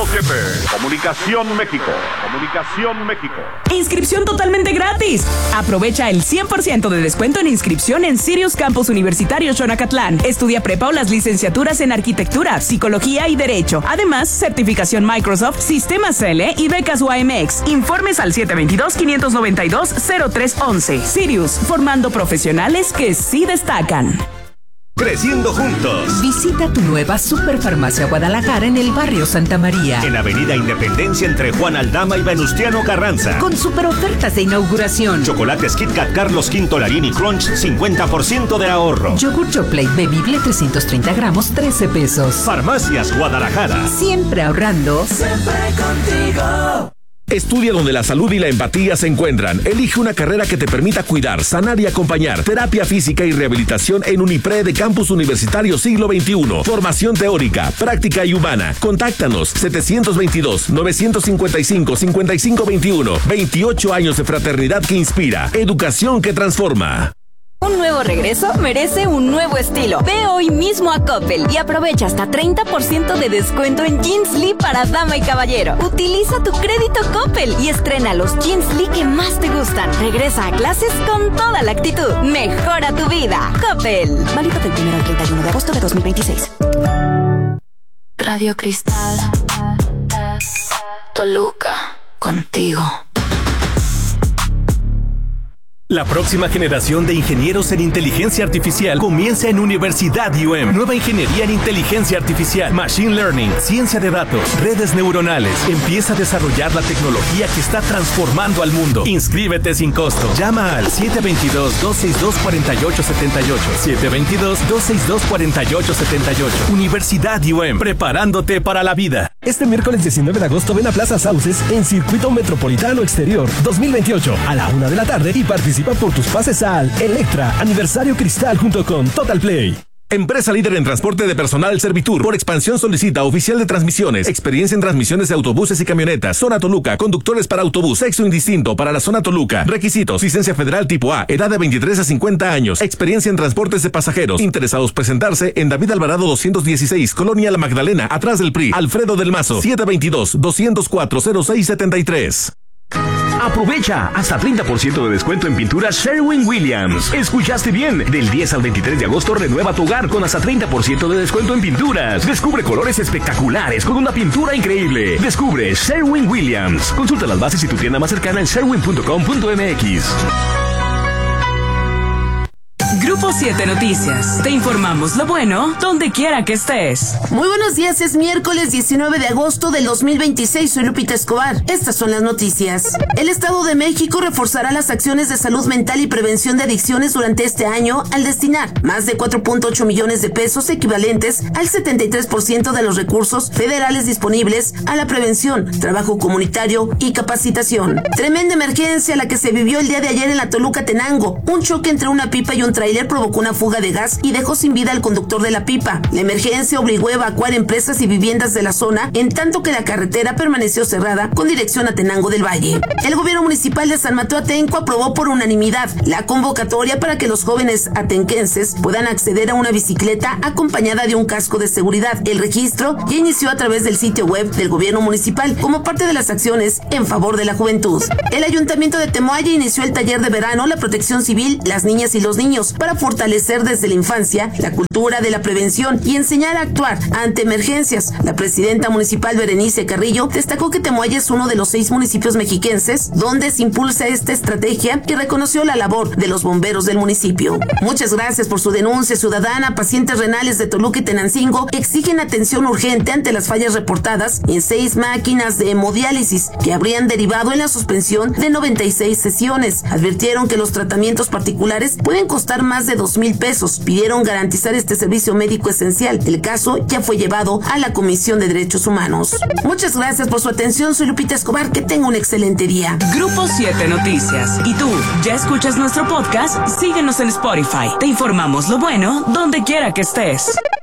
GP. Comunicación México. Comunicación México. Inscripción totalmente gratis. Aprovecha el 100% de descuento en inscripción en Sirius Campus Universitario Xonacatlán. Estudia prepa o las licenciaturas en Arquitectura, Psicología y Derecho. Además, certificación Microsoft, Sistemas CL y becas UAMX. Informes al 722-592-0311. Sirius, formando profesionales que sí destacan. Creciendo juntos. Visita tu nueva Superfarmacia Guadalajara en el barrio Santa María. En Avenida Independencia entre Juan Aldama y Venustiano Carranza. Con super ofertas de inauguración. Chocolates Kit Kat Carlos V Larini Crunch, 50% de ahorro. Yogur Choplate bebible 330 gramos, 13 pesos. Farmacias Guadalajara. Siempre ahorrando. Siempre contigo. Estudia donde la salud y la empatía se encuentran. Elige una carrera que te permita cuidar, sanar y acompañar. Terapia física y rehabilitación en Unipre de Campus Universitario Siglo XXI. Formación teórica, práctica y humana. Contáctanos 722-955-5521. 28 años de fraternidad que inspira. Educación que transforma. Un nuevo regreso merece un nuevo estilo. Ve hoy mismo a Coppel y aprovecha hasta 30% de descuento en Jeans Lee para dama y caballero. Utiliza tu crédito Coppel y estrena los Jeans Lee que más te gustan. Regresa a clases con toda la actitud. Mejora tu vida. Coppel. Válido del 1 al 31 de agosto de 2026. Radio Cristal, Toluca, contigo. La próxima generación de ingenieros en inteligencia artificial comienza en Universidad UM. Nueva ingeniería en inteligencia artificial, machine learning, ciencia de datos, redes neuronales. Empieza a desarrollar la tecnología que está transformando al mundo. Inscríbete sin costo. Llama al 722-262-4878. 722-262-4878. Universidad UM, preparándote para la vida. Este miércoles 19 de agosto ven a Plaza Sauces en Circuito Metropolitano Exterior 2028 a la 1 de la tarde y participa por tus pases al Electra Aniversario Cristal junto con Total Play. Empresa líder en transporte de personal Servitur. Por expansión solicita oficial de transmisiones. Experiencia en transmisiones de autobuses y camionetas. Zona Toluca. Conductores para autobús. Sexo indistinto para la zona Toluca. Requisitos. Licencia federal tipo A. Edad de 23 a 50 años. Experiencia en transportes de pasajeros. Interesados presentarse en David Alvarado 216. Colonia La Magdalena. Atrás del PRI. Alfredo del Mazo. 722-204-0673. Aprovecha hasta 30% de descuento en pinturas Sherwin-Williams. ¿Escuchaste bien? Del 10 al 23 de agosto renueva tu hogar con hasta 30% de descuento en pinturas. Descubre colores espectaculares con una pintura increíble. Descubre Sherwin-Williams. Consulta las bases y tu tienda más cercana en sherwin.com.mx. Grupo 7 Noticias. Te informamos lo bueno donde quiera que estés. Muy buenos días, es miércoles 19 de agosto del 2026. Soy Lupita Escobar. Estas son las noticias. El Estado de México reforzará las acciones de salud mental y prevención de adicciones durante este año al destinar más de 4.8 millones de pesos equivalentes al 73% de los recursos federales disponibles a la prevención, trabajo comunitario y capacitación. Tremenda emergencia la que se vivió el día de ayer en la Toluca Tenango. Un choque entre una pipa y un tráiler provocó una fuga de gas y dejó sin vida al conductor de la pipa. La emergencia obligó a evacuar empresas y viviendas de la zona, en tanto que la carretera permaneció cerrada con dirección a Tenango del Valle. El gobierno municipal de San Mateo Atenco aprobó por unanimidad la convocatoria para que los jóvenes atenquenses puedan acceder a una bicicleta acompañada de un casco de seguridad. El registro ya inició a través del sitio web del gobierno municipal como parte de las acciones en favor de la juventud. El ayuntamiento de Temoaya inició el taller de verano La Protección Civil, las niñas y los niños para fortalecer desde la infancia la cultura de la prevención y enseñar a actuar ante emergencias. La presidenta municipal Berenice Carrillo destacó que Temoaya es uno de los 6 municipios mexiquenses donde se impulsa esta estrategia y reconoció la labor de los bomberos del municipio. Muchas gracias por su denuncia ciudadana. Pacientes renales de Toluca y Tenancingo exigen atención urgente ante las fallas reportadas en 6 máquinas de hemodiálisis que habrían derivado en la suspensión de 96 sesiones. Advirtieron que los tratamientos particulares pueden costar más de 2,000 pesos. Pidieron garantizar este servicio médico esencial. El caso ya fue llevado a la Comisión de Derechos Humanos. Muchas gracias por su atención. Soy Lupita Escobar. Que tenga un excelente día. Grupo 7 Noticias. ¿Y tú, ya escuchas nuestro podcast? Síguenos en Spotify. Te informamos lo bueno donde quiera que estés.